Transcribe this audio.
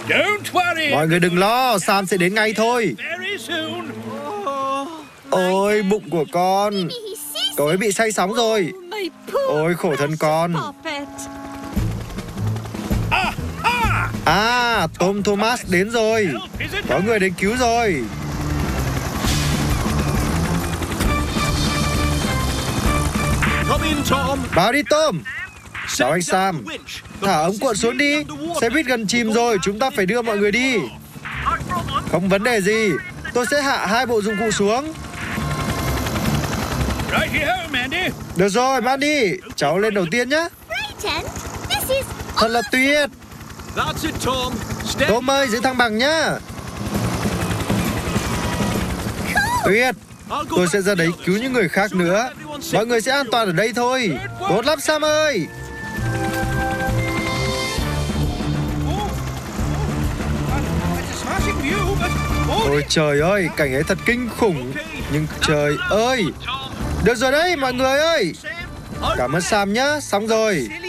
Mọi người đừng lo, Sam sẽ đến ngay thôi. Ôi, bụng của con. Cậu ấy bị say sóng rồi. Ôi, khổ thân con. À, Tom Thomas đến rồi. Có người đến cứu rồi. Báo đi Tom. Chào anh Sam. Thả ống cuộn xuống đi. Xe buýt gần chìm rồi, chúng ta phải đưa mọi người đi. Không vấn đề gì. Tôi sẽ hạ 2 bộ dụng cụ xuống. Được rồi, Mandy. Cháu lên đầu tiên nhé. Thật là tuyệt. Tom ơi, giữ thăng bằng nhá. Tuyệt. Tôi sẽ ra đấy cứu những người khác nữa. Mọi người sẽ an toàn ở đây thôi. Tốt lắm Sam ơi. Ôi trời ơi, cảnh ấy thật kinh khủng. Nhưng trời ơi. Được rồi đấy mọi người ơi. Cảm ơn Sam nhá. Xong rồi.